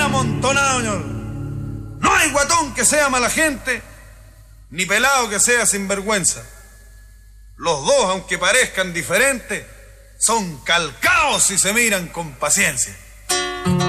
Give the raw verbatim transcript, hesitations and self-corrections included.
amontonado, señor. No hay guatón que sea mala gente, ni pelado que sea sinvergüenza. Los dos, aunque parezcan diferentes, son calcaos si se miran con paciencia.